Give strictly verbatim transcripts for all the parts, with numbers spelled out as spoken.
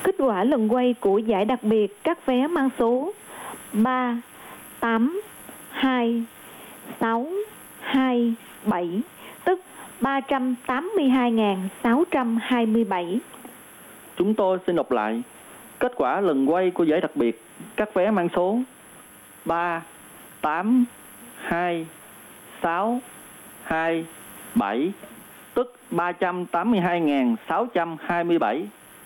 Kết quả lần quay của giải đặc biệt các vé mang số ba, tám, hai, sáu, hai, bảy, tức ba trăm tám mươi hai nghìn sáu trăm hai mươi bảy. Chúng tôi xin đọc lại. Kết quả lần quay của giải đặc biệt các vé mang số ba, tám, hai, sáu, hai, bảy, tức ba trăm tám mươi hai nghìn sáu trăm hai mươi bảy.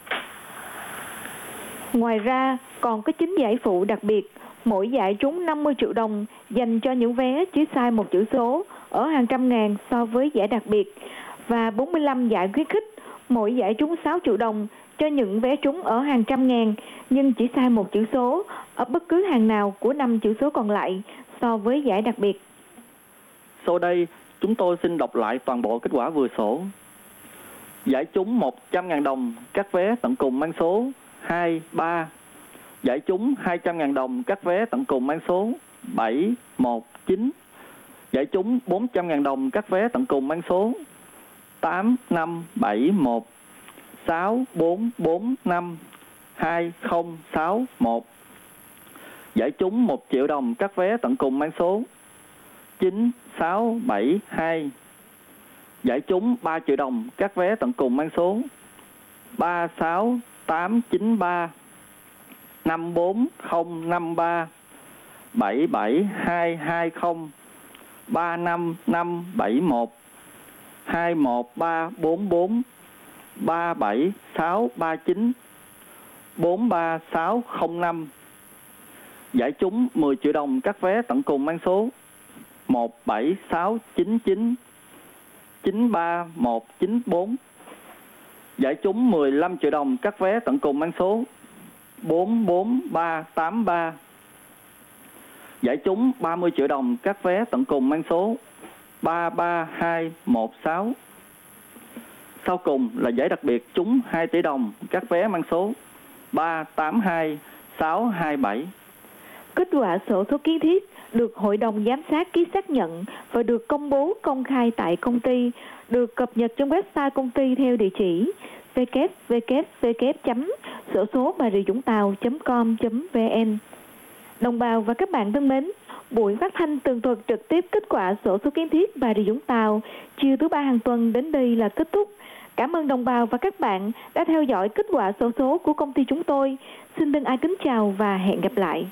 Ngoài ra, còn có chín giải phụ đặc biệt, mỗi giải trúng năm mươi triệu đồng dành cho những vé chỉ sai một chữ số ở hàng trăm ngàn so với giải đặc biệt, và bốn mươi lăm giải khuyến khích, mỗi giải trúng sáu triệu đồng cho những vé trúng ở hàng trăm ngàn nhưng chỉ sai một chữ số ở bất cứ hàng nào của năm chữ số còn lại so với giải đặc biệt. Sau đây, chúng tôi xin đọc lại toàn bộ kết quả vừa sổ. Giải trúng một trăm nghìn đồng các vé tận cùng mang số hai, ba. Giải trúng hai trăm nghìn đồng các vé tận cùng mang số bảy, một, chín. Giải trúng bốn trăm nghìn đồng các vé tận cùng mang số tám, năm, bảy, một, sáu, bốn, bốn, năm, hai, không, sáu, một. Giải trúng một triệu đồng các vé tận cùng mang số chín, sáu, bảy, hai. Giải trúng ba triệu đồng các vé tận cùng mang số ba, sáu, tám, chín, ba, năm, bốn, không, năm, ba, bảy, bảy, hai, hai, không, ba, năm, năm, bảy, một, hai, một, ba, bốn, bốn, ba, bảy, sáu, ba, chín, bốn, ba, sáu, không, năm. Giải trúng mười triệu đồng các vé tận cùng mang số một, bảy, sáu, chín, chín, chín, ba, một, chín, bốn. Giải trúng mười lăm triệu đồng các vé tận cùng mang số bốn, bốn, ba, tám, ba. Giải trúng ba mươi triệu đồng các vé tận cùng mang số ba, ba, hai, một, sáu. Sau cùng là giải đặc biệt trúng hai tỷ đồng các vé mang số ba, tám, hai, sáu, hai, bảy. Kết quả sổ số kiến thiết được Hội đồng Giám sát ký xác nhận và được công bố công khai tại công ty, được cập nhật trên website công ty theo địa chỉ w w w chấm xổ số bà rịa vũng tàu chấm com chấm v n. Đồng bào và các bạn thân mến, buổi phát thanh tường thuật trực tiếp kết quả sổ số kiến thiết Bà Rịa Vũng Tàu chiều thứ ba hàng tuần đến đây là kết thúc. Cảm ơn đồng bào và các bạn đã theo dõi kết quả sổ số của công ty chúng tôi. Xin thân ái kính chào và hẹn gặp lại.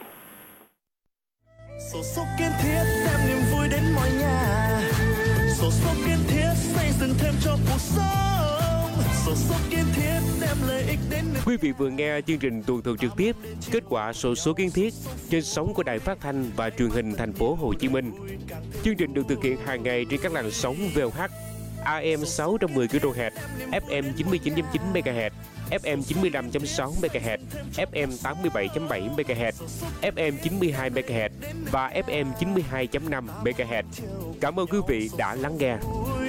Sổ số kiến thiết đem niềm vui đến mọi nhà. Sổ số kiến thiết xây dựng thêm cho cuộc sống. Sổ số kiến thiết đem lợi ích đến. Quý vị vừa nghe chương trình tuần thuật trực tiếp kết quả sổ số kiến thiết trên sóng của Đài Phát thanh và Truyền hình Thành phố Hồ Chí Minh. Chương trình được thực hiện hàng ngày trên các làn sóng vê o hát, a em sáu trăm mười ki lô héc, ép em chín mươi chín chấm chín mê ga héc, ép em chín mươi lăm chấm sáu mê ga héc, ép em tám mươi bảy chấm bảy mê ga héc, ép em chín mươi hai mê ga héc và ép em chín mươi hai chấm năm mê ga héc. Cảm ơn quý vị đã lắng nghe.